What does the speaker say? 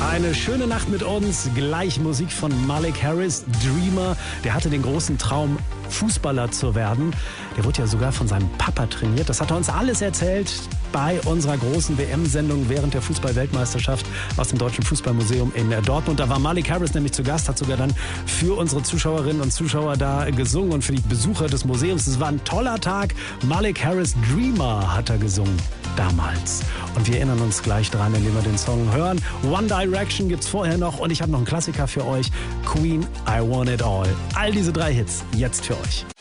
Eine schöne Nacht mit uns. Gleich Musik von Malik Harris, Dreamer. Der hatte den großen Traum, Fußballer zu werden. Der wurde ja sogar von seinem Papa trainiert. Das hat er uns alles erzählt bei unserer großen WM-Sendung während der Fußball-Weltmeisterschaft aus dem Deutschen Fußballmuseum in Dortmund. Da war Malik Harris nämlich zu Gast, hat sogar dann für unsere Zuschauerinnen und Zuschauer da gesungen und für die Besucher des Museums. Es war ein toller Tag. Malik Harris, Dreamer, hat er gesungen damals. Und wir erinnern uns gleich dran, indem wir den Song hören. One Direction gibt's vorher noch und ich habe noch einen Klassiker für euch. Queen, I Want It All. All diese 3 Hits jetzt für euch.